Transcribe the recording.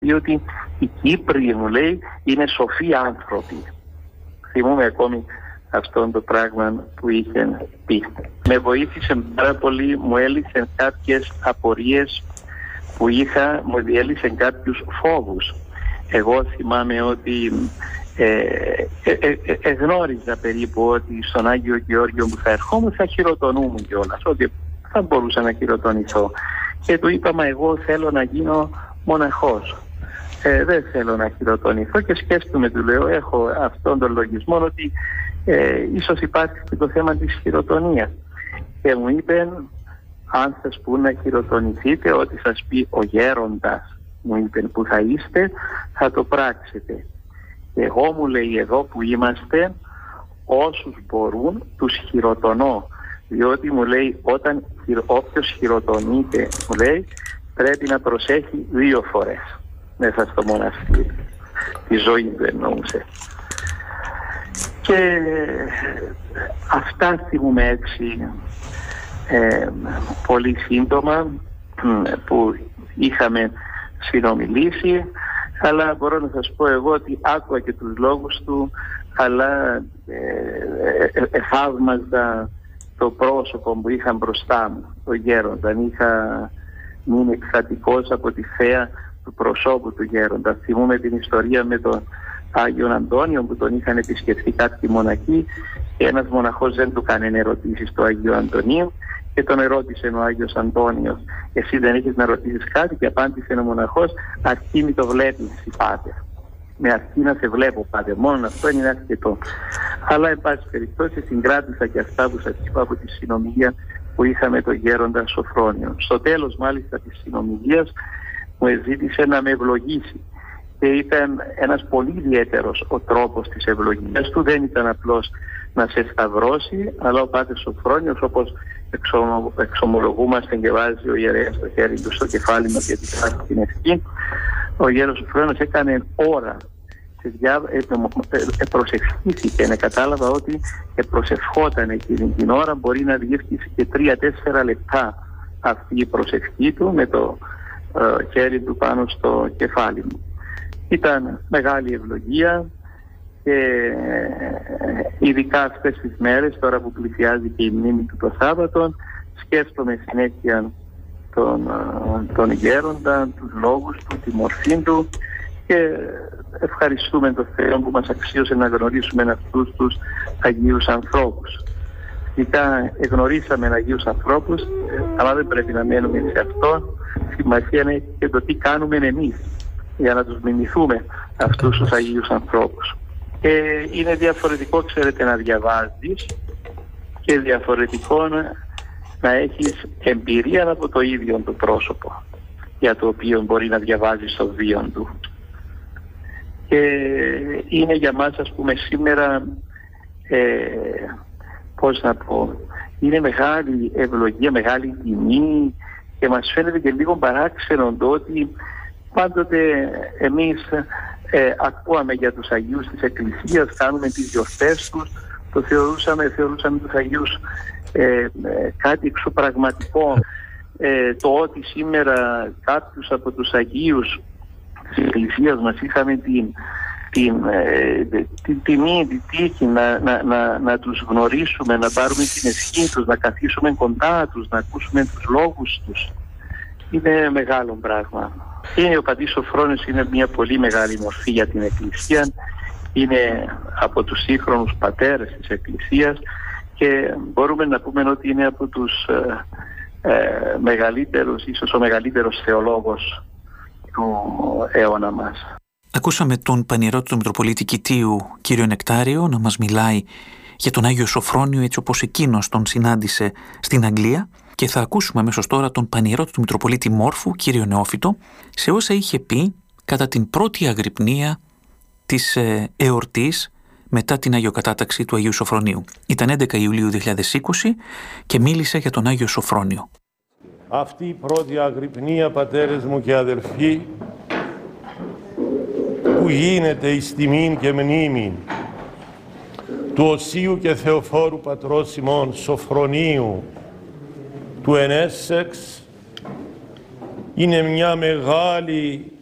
Διότι οι Κύπροι, μου λέει, είναι σοφοί άνθρωποι. Θυμούμαι ακόμη αυτό το πράγμα που είχε πει. Με βοήθησε πάρα πολύ, μου έλυσε κάποιες απορίες που είχα, μου διέλυσε κάποιους φόβους. Εγώ θυμάμαι ότι εγνώριζα περίπου ότι στον Άγιο Γεώργιο που θα ερχόμουν θα χειροτονούμουν κιόλας, ότι θα μπορούσα να χειροτονηθώ. Και του είπα, μα εγώ θέλω να γίνω μοναχός. Δεν θέλω να χειροτονηθώ και σκέφτομαι, του λέω, έχω αυτόν τον λογισμό ότι ίσως υπάρχει και το θέμα της χειροτονίας. Και μου είπε, αν σας πούν να χειροτονηθείτε, ό,τι σας πει ο γέροντας, μου είπε, που θα είστε, θα το πράξετε. Και εγώ, μου λέει, εδώ που είμαστε, όσους μπορούν τους χειροτονώ. Διότι, μου λέει, όποιος χειροτονείται, μου λέει, πρέπει να προσέχει 2 φορές μέσα στο μοναστήρι. Τη ζωή του εννοούσε. Και αυτά θυμούμε έτσι πολύ σύντομα που είχαμε συνομιλήσει, αλλά μπορώ να σας πω εγώ ότι άκουα και τους λόγους του, αλλά θαύμαζα το πρόσωπο που είχα μπροστά μου, το γέροντα. Είχα μείνει εκστατικός από τη θέα του προσώπου του γέροντα. Θυμούμε την ιστορία με τον Άγιον Αντώνιο που τον είχαν επισκεφθεί κάποιοι μοναχοί και ένας μοναχός δεν του κάνει ερωτήσεις στο Άγιο Αντωνίου και τον ερώτησε ο Άγιος Αντώνιος, εσύ δεν έχεις να ρωτήσεις κάτι? Και απάντησε ο μοναχός, αρκεί μη το βλέπεις, πάτερ. Με αρκεί να σε βλέπω, πάτερ. Μόνο αυτό είναι αρκετό. Αλλά εν πάση περιπτώσει συγκράτησα και αυτά που σας είπα από τη συνομιλία που είχαμε τον γέροντα Σοφρόνιο. Στο τέλος μάλιστα της συνομιλίας μου ζήτησε να με ευλογήσει. Και ήταν ένας πολύ ιδιαίτερος ο τρόπος της ευλογίας του. Δεν ήταν απλώς να σε σταυρώσει, αλλά ο Πάτερ Σοφρόνιος, όπως εξομολογούμαστε και βάζει ο ιερέας το χέρι του στο κεφάλι μας για την ευχή, ο ιερέας Σοφρόνιος έκανε ώρα και προσευχήθηκε, να κατάλαβα ότι προσευχόταν εκείνη την ώρα, μπορεί να διήρκησε και 3-4 λεπτά αυτή η προσευχή του με το χέρι του πάνω στο κεφάλι μου. Ήταν μεγάλη ευλογία και ειδικά αυτές τις μέρες, τώρα που πλησιάζει και η μνήμη του το Σάββατο, σκέφτομαι συνέχεια τον γέροντα, τους λόγους του, τη μορφή του και ευχαριστούμε τον Θεό που μας αξίωσε να γνωρίσουμε αυτούς τους Αγίους ανθρώπους. Φυσικά γνωρίσαμε Αγίους ανθρώπους, αλλά δεν πρέπει να μένουμε σε αυτό. Σημασία είναι και το τι κάνουμε εμείς για να τους μιμηθούμε αυτούς τους Αγίους ανθρώπους. Και είναι διαφορετικό, ξέρετε, να διαβάζεις και διαφορετικό να έχεις εμπειρία από το ίδιο το πρόσωπο για το οποίο μπορεί να διαβάζεις το βίο του. Και είναι για μας, ας πούμε, σήμερα πώς να πω, είναι μεγάλη ευλογία, μεγάλη τιμή και μας φαίνεται και λίγο παράξενο το ότι πάντοτε εμείς ακούαμε για τους Αγίους της Εκκλησίας, κάνουμε τις γιορτές τους, το θεωρούσαμε τους Αγίους κάτι εξωπραγματικό. Το ότι σήμερα κάποιους από τους Αγίους της Εκκλησίας μας είχαμε την τιμή, την τύχη να τους γνωρίσουμε, να πάρουμε την ευχή τους, να καθίσουμε κοντά τους, να ακούσουμε τους λόγους τους, είναι μεγάλο πράγμα. Και ο Πατήρ Σοφρόνιος είναι μια πολύ μεγάλη μορφή για την Εκκλησία, είναι από τους σύγχρονους πατέρες της Εκκλησίας και μπορούμε να πούμε ότι είναι από τους μεγαλύτερους, ίσως ο μεγαλύτερος θεολόγος του αιώνα μας. Ακούσαμε τον Πανιερό του Μητροπολίτη Κιτίου, κύριο Νεκτάριο, να μας μιλάει για τον Άγιο Σοφρόνιο έτσι όπως εκείνος τον συνάντησε στην Αγγλία, και θα ακούσουμε αμέσως τώρα τον Πανιερό του Μητροπολίτη Μόρφου, κύριο Νεόφυτο, σε όσα είχε πει κατά την πρώτη αγρυπνία της εορτής μετά την Αγιοκατάταξη του Αγίου Σοφρονίου. Ήταν 11 Ιουλίου 2020 και μίλησε για τον Άγιο Σοφρόνιο. Αυτή η πρώτη αγρυπνία, πατέρες μου και αδελφοί, που γίνεται εις τιμήν και μνήμην του Οσίου και Θεοφόρου πατρός ημών Σοφρονίου του Ενέσεξ, είναι μια μεγάλη